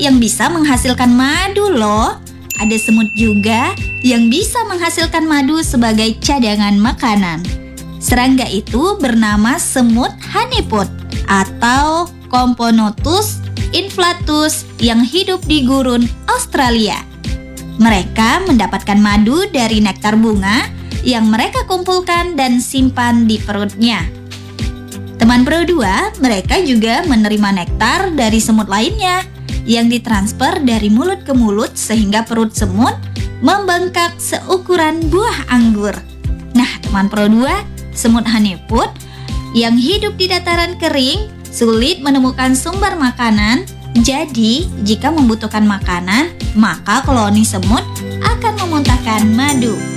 yang bisa menghasilkan madu loh. Ada semut juga yang bisa menghasilkan madu sebagai cadangan makanan. Serangga itu bernama semut honeypot atau Componotus inflatus yang hidup di gurun Australia. Mereka mendapatkan madu dari nektar bunga yang mereka kumpulkan dan simpan di perutnya. Teman Pro 2, mereka juga menerima nektar dari semut lainnya yang ditransfer dari mulut ke mulut sehingga perut semut membengkak seukuran buah anggur. Nah, teman Pro 2, semut honeypot yang hidup di dataran kering sulit menemukan sumber makanan. Jadi, jika membutuhkan makanan, maka koloni semut akan memuntahkan madu.